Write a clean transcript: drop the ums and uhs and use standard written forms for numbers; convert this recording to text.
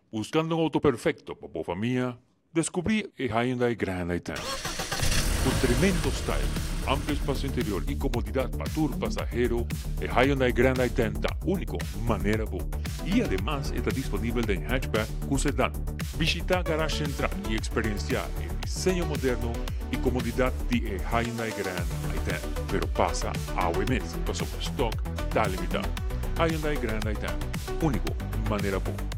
Buscando un auto perfecto para la familia, descubrí el Hyundai Grand i10. Con tremendo style, amplio espacio interior y comodidad para tu pasajero, el Hyundai Grand i10 da único manera bu. Y además está disponible en hatchback con sedán. Visita Garage Central y experiencia el diseño moderno y comodidad de Hyundai Grand i10. Pero pasa a mes, pasó por stock, está limitado. Hyundai Grand i10, único manera bu.